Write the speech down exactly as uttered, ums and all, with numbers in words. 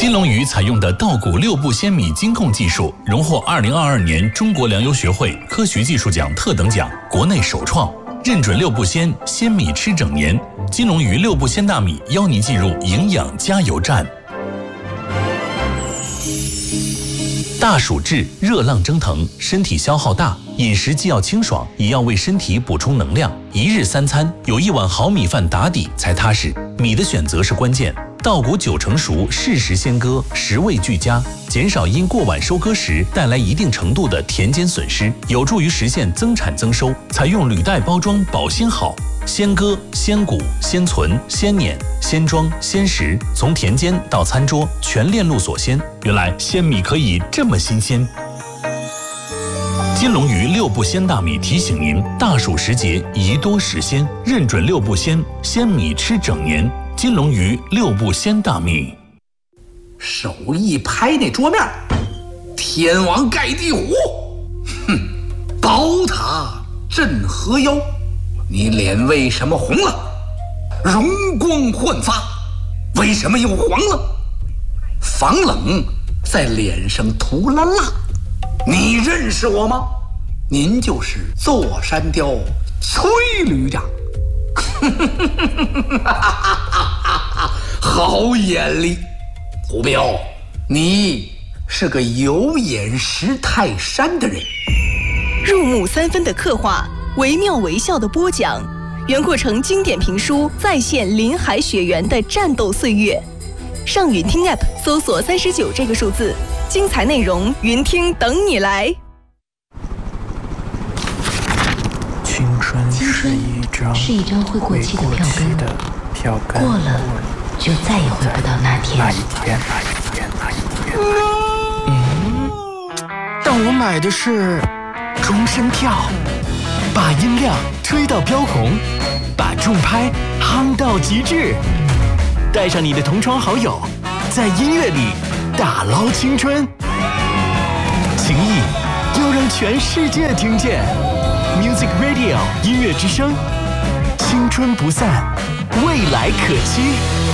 金龙鱼采用的稻谷六步鲜米精控技术，荣获二零二二年中国粮油学会科学技术奖特等奖，国内首创。认准六步鲜，鲜米吃整年。金龙鱼六步鲜大米邀您进入营养加油站。大暑至，热浪蒸腾，身体消耗大，饮食既要清爽，也要为身体补充能量。一日三餐有一碗好米饭打底才踏实。米的选择是关键，稻谷九成熟，适时鲜割，食味俱佳，减少因过晚收割时带来一定程度的田间损失，有助于实现增产增收。采用履带包装保鲜好，鲜割、鲜谷、鲜存、鲜碾、鲜装、鲜食，从田间到餐桌，全链路锁鲜。原来鲜米可以这么新鲜。金龙鱼六步鲜大米提醒您：大暑时节宜多食鲜，认准六步鲜，鲜米吃整年。金龙鱼六步鲜大米。 手一拍那桌面，天王盖地虎，哼，宝塔镇河妖，你脸为什么红了？容光焕发，为什么又黄了？防冷在脸上涂了蜡，你认识我吗？您就是座山雕崔旅长。好眼力，胡彪，你是个有眼识泰山的人。 入木三分的刻画，惟妙惟肖的播讲，袁阔成经典评书再现林海雪原的战斗岁月。上云听 App 搜索三十九这个数字，精彩内容云听等你来。 青春是一张是一张会过期的票根， 票根过了就再也回不到那天。 那一天，那一天，那一天。嗯，但我买的是终身票，把音量吹到飙红，把重拍夯到极致，带上你的同窗好友，在音乐里大捞青春，情谊要让全世界听见。Music Radio 音乐之声，青春不散，未来可期。